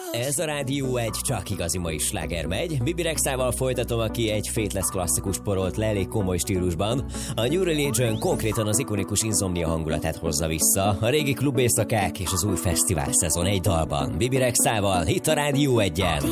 Ez a Rádió egy csak igazi mai sláger megy. Bibi Rexával folytatom, aki egy Faithless klasszikus porolt le elég komoly stílusban. A New Religion konkrétan az ikonikus Insomnia hangulatát hozza vissza. A régi klubészakák és az új fesztivál szezon egy dalban. Bibi Rexával, itt a Rádió 1-en.